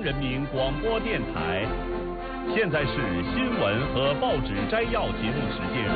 人民广播电台，现在是新闻和报纸摘要节目时间。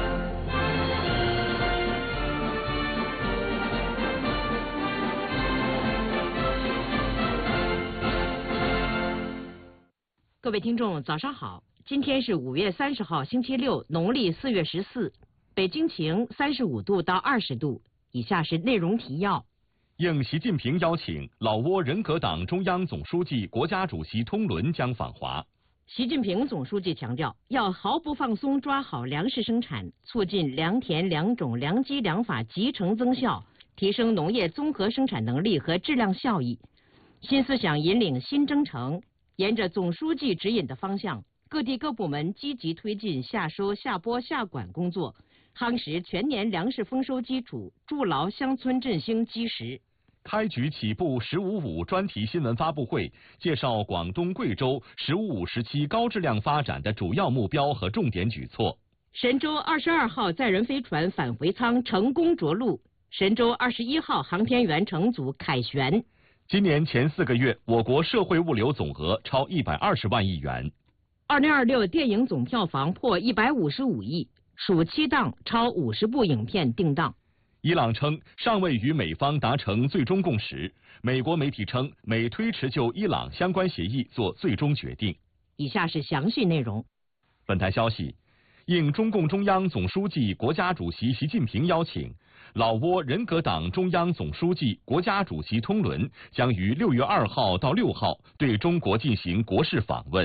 各位听众，早上好！今天是5月30号，星期六，农历4月14，北京晴，35度到20度。以下是内容提要。 应习近平邀请，老挝人格党中央总书记、国家主席通伦将访华。 习近平总书记强调，要毫不放松抓好粮食生产，促进良田、良种、良机、良法集成增效，提升农业综合生产能力和质量效益。新思想引领新征程，沿着总书记指引的方向，各地各部门积极推进夏收、夏播、夏管工作，夯实全年粮食丰收基础，筑牢乡村振兴基石。 开局起步“15+5”专题新闻发布会，介绍广东、贵州“15+5”时期高质量发展的主要目标和重点举措。 神舟22号载人飞船返回舱成功着陆，神舟21号航天员乘组凯旋。 今年前4个月，我国社会物流总额超120万亿元。 2026电影总票房破155亿，暑期档超50部影片定档。 伊朗称尚未与美方达成最终共识，美国媒体称美推迟就伊朗相关协议做最终决定。 以下是详细内容。 本台消息，应中共中央总书记、国家主席习近平邀请，老挝人格党中央总书记、国家主席通伦将于6月2号到6号对中国进行国事访问。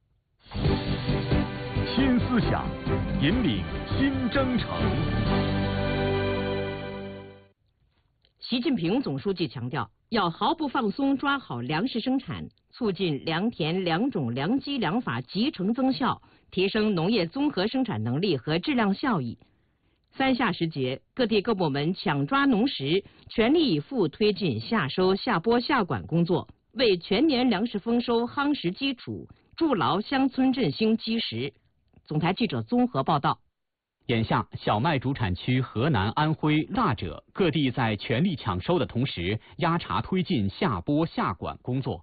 新思想引领新征程。 习近平总书记强调，要毫不放松抓好粮食生产，促进良田、良种、良机、良法集成增效，提升农业综合生产能力和质量效益。3夏时节，各地各部门抢抓农时，全力以赴推进夏收、夏播、夏管工作，为全年粮食丰收夯实基础，筑牢乡村振兴基石。总台记者综合报道。 眼下，小麦主产区河南、安徽、腊浙各地在全力抢收的同时，压茬推进夏播、夏管工作。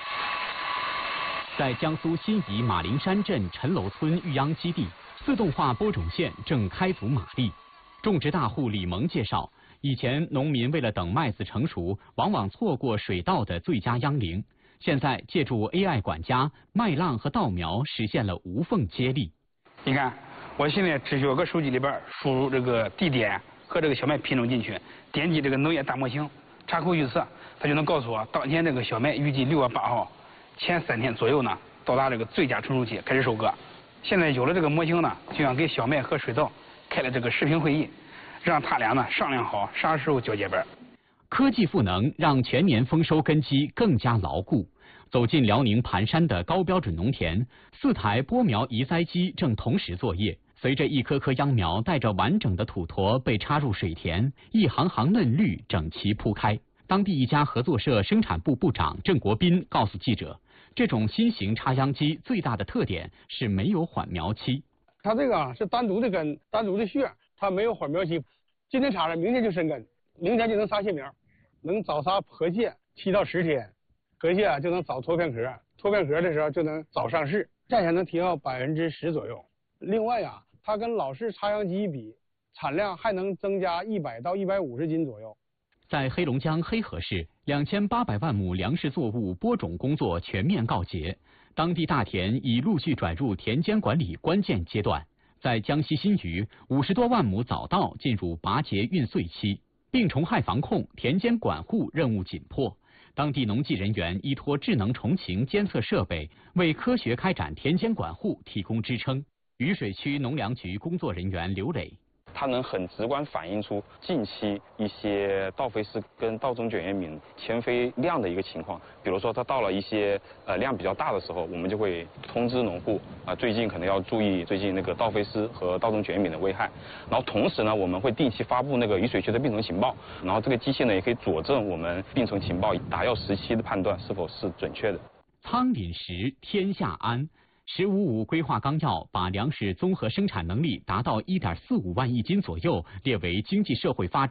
在江苏新沂马陵山镇陈楼村育秧基地，自动化播种线正开足马力。种植大户李萌介绍，以前农民为了等麦子成熟，往往错过水稻的最佳秧龄。现在借助 AI 管家，麦浪和稻苗实现了无缝接力。 你看，我现在只需要搁手机里边输入这个地点和这个小麦品种进去，点击这个农业大模型，插口预测，它就能告诉我当前这个小麦预计6月8号前3天左右呢到达这个最佳成熟期，开始收割。现在有了这个模型呢，就像给小麦和水稻开了这个视频会议，让他俩呢商量好啥时候交接班。 科技赋能让全年丰收根基更加牢固。走进辽宁盘山的高标准农田，4台播苗移栽机正同时作业。随着一颗颗秧苗带着完整的土坨被插入水田，一行行嫩绿整齐铺开。当地一家合作社生产部部长郑国斌告诉记者，这种新型插秧机最大的特点是没有缓苗期。 它这个是单独的根、单独的穴，它没有缓苗期。今天插着，明天就生根，明天就能撒新苗，能早撒禾蟹7到10天。禾蟹就能早脱片壳，脱片壳的时候就能早上市，价钱能提高10%左右。另外呀，它跟老式插秧机比，产量还能增加100到150斤左右。 在黑龙江黑河市，2800万亩粮食作物播种工作全面告捷，当地大田已陆续转入田间管理关键阶段。在江西新余，50多万亩早稻进入拔节运穗期，病虫害防控、田间管护任务紧迫。当地农技人员依托智能虫禽监测设备，为科学开展田间管护提供支撑。渝水区农粮局工作人员刘磊， 它能很直观反映出近期一些稻飞虱跟稻种卷叶敏迁飞量的一个情况。比如说，它到了一些量比较大的时候，我们就会通知农户最近可能要注意最近那个稻飞虱和稻种卷叶敏的危害。然后同时呢，我们会定期发布那个渝水区的病虫情报，然后这个机器呢也可以佐证我们病虫情报打药时期的判断是否是准确的。 仓廪实，天下安。“15+5”规划纲要把粮食综合生产能力达到1.45万亿斤左右列为经济社会发展